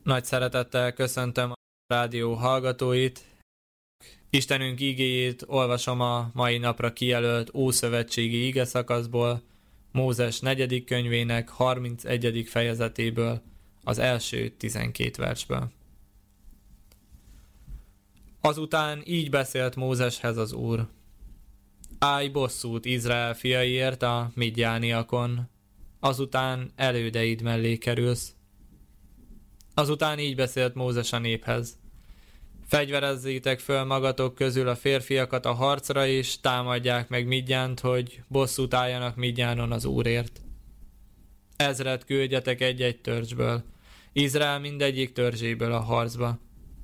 Nagy szeretettel köszöntöm a rádió hallgatóit. Istenünk igéjét olvasom a mai napra kijelölt ószövetségi igeszakaszból, Mózes 4. könyvének 31. fejezetéből, az első 12 versből. Azután így beszélt Mózeshez az Úr: Állj bosszút Izrael fiaiért a midjániakon, azután elődeid mellé kerülsz. Azután így beszélt Mózes a néphez: Fegyverezzétek föl magatok közül a férfiakat a harcra, és támadják meg Midjánt, hogy bosszút álljanak Midjánon az Úrért. Ezret küldjetek egy-egy törzsből, Izrael mindegyik törzséből a harcba.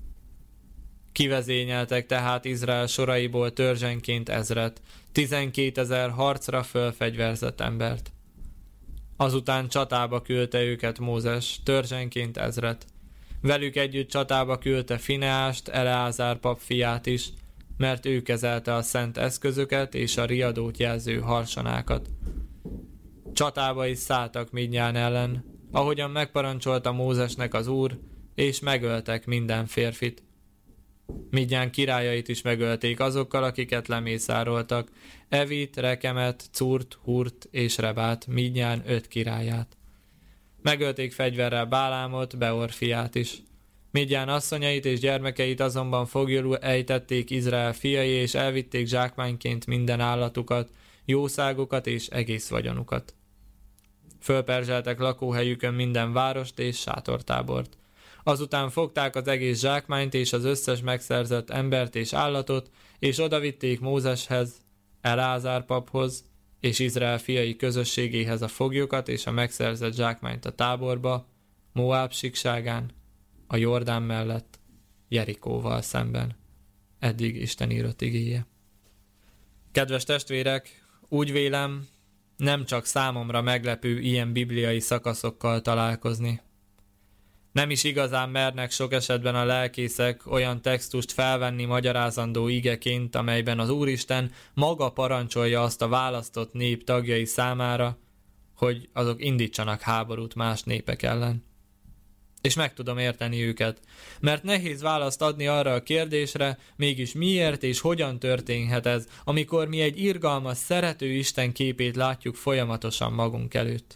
Kivezényeltek tehát Izrael soraiból törzsenként ezret, 12 000 harcra fölfegyverzett embert. Azután csatába küldte őket Mózes, törzsenként ezret. Velük együtt csatába küldte Fineást, Eleázár pap fiát is, mert ő kezelte a szent eszközöket és a riadót jelző harsanákat. Csatába is szálltak Midján ellen, ahogyan megparancsolta Mózesnek az Úr, és megöltek minden férfit. Midján királyait is megölték azokkal, akiket lemészároltak, Evit, Rekemet, Curt, Hurt és Rebát, Midján 5 királyát. Megölték fegyverrel Bálámot, Beor fiát is. Midján asszonyait és gyermekeit azonban foglyul ejtették Izrael fiai, és elvitték zsákmányként minden állatukat, jószágukat és egész vagyonukat. Fölperzseltek lakóhelyükön minden várost és sátortábort. Azután fogták az egész zsákmányt és az összes megszerzett embert és állatot, és odavitték Mózeshez, Eleázár paphoz, és Izrael fiai közösségéhez a foglyokat és a megszerzett zsákmányt a táborba, Moáb síkságán, a Jordán mellett, Jerikóval szemben. Eddig Isten írott igéje. Kedves testvérek, úgy vélem, nem csak számomra meglepő ilyen bibliai szakaszokkal találkozni. Nem is igazán mernek sok esetben a lelkészek olyan textust felvenni magyarázandó igeként, amelyben az Úristen maga parancsolja azt a választott nép tagjai számára, hogy azok indítsanak háborút más népek ellen. És meg tudom érteni őket, mert nehéz választ adni arra a kérdésre, mégis miért és hogyan történhet ez, amikor mi egy irgalmas, szerető Isten képét látjuk folyamatosan magunk előtt.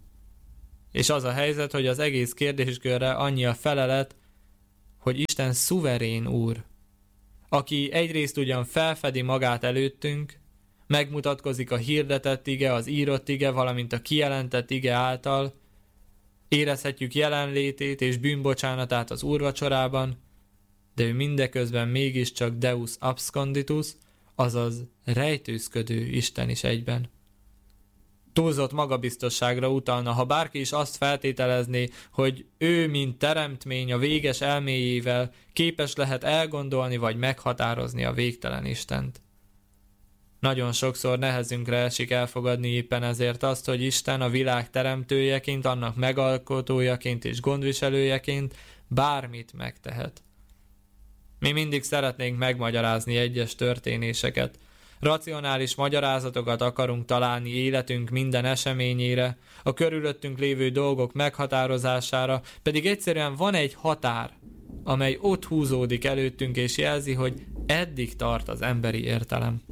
És az a helyzet, hogy az egész kérdéskörre annyi a felelet, hogy Isten szuverén Úr, aki egyrészt ugyan felfedi magát előttünk, megmutatkozik a hirdetett ige, az írott ige, valamint a kijelentett ige által, érezhetjük jelenlétét és bűnbocsánatát az úrvacsorában, de ő mindeközben mégiscsak Deus absconditus, azaz rejtőzködő Isten is egyben. Túlzott magabiztosságra utalna, ha bárki is azt feltételezné, hogy ő, mint teremtmény a véges elméjével képes lehet elgondolni vagy meghatározni a végtelen Istent. Nagyon sokszor nehezünkre esik elfogadni éppen ezért azt, hogy Isten a világ teremtőjeként, annak megalkotójaként és gondviselőjeként bármit megtehet. Mi mindig szeretnénk megmagyarázni egyes történéseket, racionális magyarázatokat akarunk találni életünk minden eseményére, a körülöttünk lévő dolgok meghatározására, pedig egyszerűen van egy határ, amely ott húzódik előttünk és jelzi, hogy eddig tart az emberi értelem.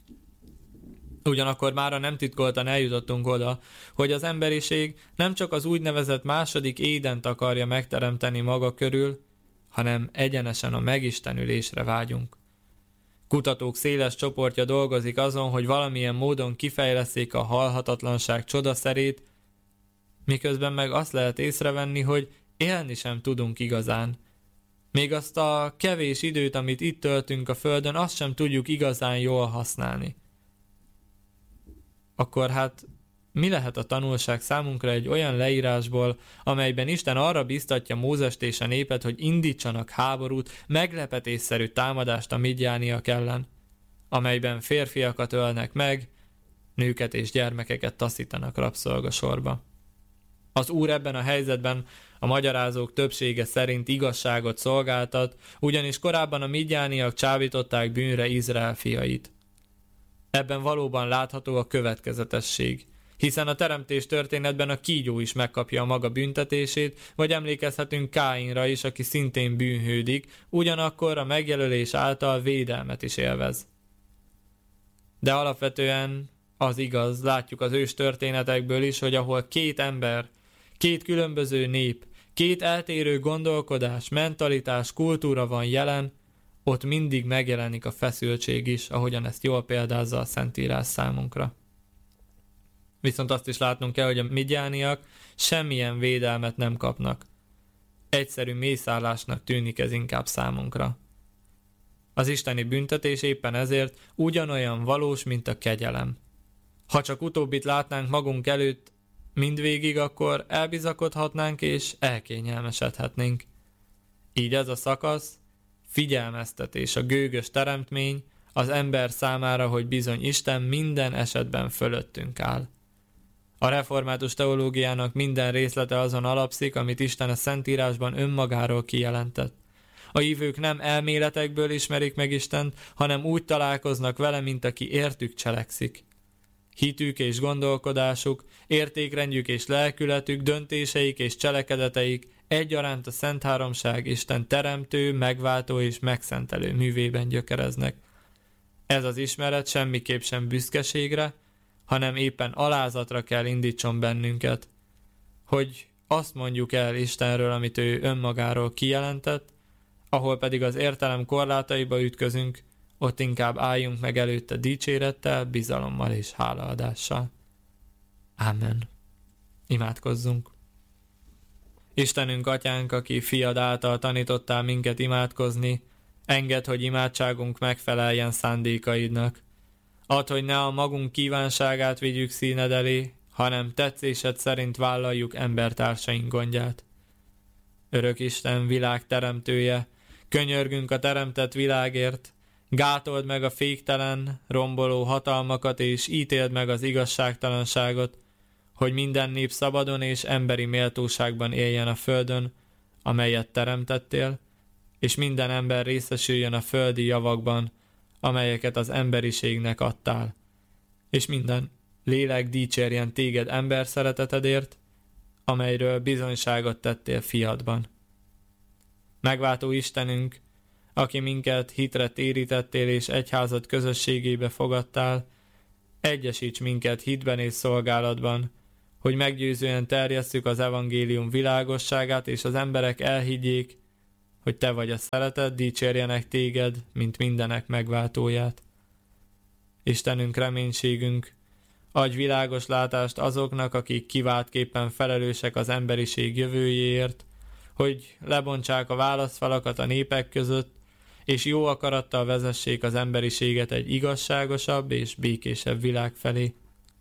Ugyanakkor mára nem titkoltan eljutottunk oda, hogy az emberiség nem csak az úgynevezett második Édent akarja megteremteni maga körül, hanem egyenesen a megistenülésre vágyunk. Kutatók széles csoportja dolgozik azon, hogy valamilyen módon kifejlesszék a halhatatlanság csodaszerét, miközben meg azt lehet észrevenni, hogy élni sem tudunk igazán. Még azt a kevés időt, amit itt töltünk a Földön, azt sem tudjuk igazán jól használni. Akkor hát mi lehet a tanulság számunkra egy olyan leírásból, amelyben Isten arra biztatja Mózest és a népet, hogy indítsanak háborút, meglepetésszerű támadást a midjániak ellen, amelyben férfiakat ölnek meg, nőket és gyermekeket taszítanak rabszolgasorba. Az Úr ebben a helyzetben a magyarázók többsége szerint igazságot szolgáltat, ugyanis korábban a midjániak csábították bűnre Izrael fiait. Ebben valóban látható a következetesség, Hiszen a teremtés történetben a kígyó is megkapja a maga büntetését, vagy emlékezhetünk Káinra is, aki szintén bűnhődik, ugyanakkor a megjelölés által védelmet is élvez. De alapvetően az igaz, látjuk az ős történetekből is, hogy ahol két ember, két különböző nép, két eltérő gondolkodás, mentalitás, kultúra van jelen, ott mindig megjelenik a feszültség is, ahogyan ezt jól példázza a Szentírás számunkra. Viszont azt is látnunk kell, hogy a midjániak semmilyen védelmet nem kapnak. Egyszerű mészárlásnak tűnik ez inkább számunkra. Az isteni büntetés éppen ezért ugyanolyan valós, mint a kegyelem. Ha csak utóbbit látnánk magunk előtt mindvégig, akkor elbizakodhatnánk és elkényelmesedhetnénk. Így ez a szakasz figyelmeztetés, a gőgös teremtmény az ember számára, hogy bizony Isten minden esetben fölöttünk áll. A református teológiának minden részlete azon alapszik, amit Isten a Szentírásban önmagáról kijelentett. A hívők nem elméletekből ismerik meg Istent, hanem úgy találkoznak vele, mint aki értük cselekszik. Hitük és gondolkodásuk, értékrendjük és lelkületük, döntéseik és cselekedeteik egyaránt a Szent Háromság Isten teremtő, megváltó és megszentelő művében gyökereznek. Ez az ismeret semmiképp sem büszkeségre, hanem éppen alázatra kell indítson bennünket, hogy azt mondjuk el Istenről, amit ő önmagáról kijelentett, ahol pedig az értelem korlátaiba ütközünk, ott inkább álljunk meg előtte dicsérettel, bizalommal és hálaadással. Ámen. Imádkozzunk. Istenünk, Atyánk, aki fiad által tanítottál minket imádkozni, engedd, hogy imádságunk megfeleljen szándékaidnak. Add, hogy ne a magunk kívánságát vigyük színed elé, hanem tetszésed szerint vállaljuk embertársaink gondját. Örök Isten, világ teremtője, könyörgünk a teremtett világért, gátold meg a féktelen, romboló hatalmakat és ítéld meg az igazságtalanságot, hogy minden nép szabadon és emberi méltóságban éljen a földön, amelyet teremtettél, és minden ember részesüljön a földi javakban, amelyeket az emberiségnek adtál, és minden lélek dicsérjen téged ember szeretetedért, amelyről bizonyságot tettél fiadban. Megváltó Istenünk, aki minket hitre térítettél és egyházad közösségébe fogadtál, egyesíts minket hitben és szolgálatban, hogy meggyőzően terjesszük az evangélium világosságát, és az emberek elhiggyék, hogy te vagy a szeretet, dicsérjenek téged, mint mindenek megváltóját. Istenünk, reménységünk, adj világos látást azoknak, akik kiváltképpen felelősek az emberiség jövőjéért, hogy lebontsák a válaszfalakat a népek között, és jó akarattal vezessék az emberiséget egy igazságosabb és békésebb világ felé.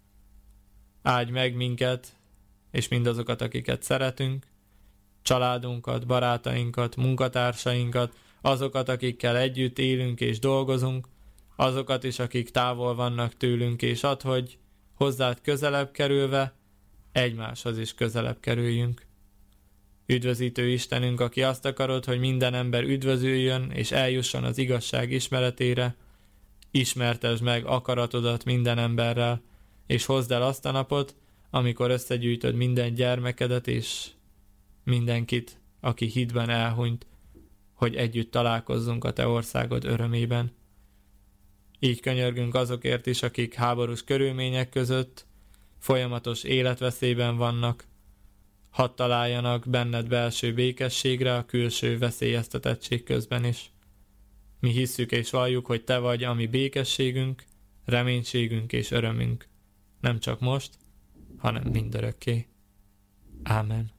Áldj meg minket, és mindazokat, akiket szeretünk, családunkat, barátainkat, munkatársainkat, azokat, akikkel együtt élünk és dolgozunk, azokat is, akik távol vannak tőlünk, és add, hogy hozzád közelebb kerülve, egymáshoz is közelebb kerüljünk. Üdvözítő Istenünk, aki azt akarod, hogy minden ember üdvözüljön és eljusson az igazság ismeretére, ismertesd meg akaratodat minden emberrel, és hozd el azt a napot, amikor összegyűjtöd minden gyermekedet és mindenkit, aki hitben elhunyt, hogy együtt találkozzunk a te országod örömében. Így könyörgünk azokért is, akik háborús körülmények között folyamatos életveszélyben vannak, hadd találjanak benned belső békességre a külső veszélyeztetettség közben is. Mi hisszük és valljuk, hogy te vagy a mi békességünk, reménységünk és örömünk, nem csak most, hanem mindörökké. Ámen.